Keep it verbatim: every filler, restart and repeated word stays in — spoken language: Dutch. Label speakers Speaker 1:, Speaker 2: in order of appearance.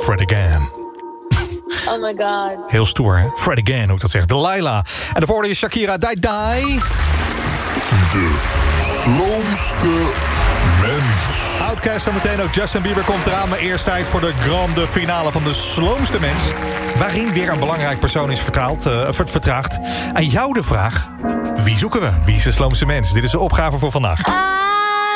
Speaker 1: Fred Again.
Speaker 2: Oh my god.
Speaker 1: Heel stoer, hè? Fred Again, hoe ik dat zeg. Delilah. En daarvoor hoorde je Shakira, Die Die.
Speaker 3: De slomste mens.
Speaker 1: Outkast en meteen ook Justin Bieber komt eraan. Maar eerst tijd voor de grande finale van de sloomste mens. Waarin weer een belangrijk persoon is vertaald, uh, vertraagd. Aan jou de vraag, wie zoeken we? Wie is de sloomste mens? Dit is de opgave voor vandaag.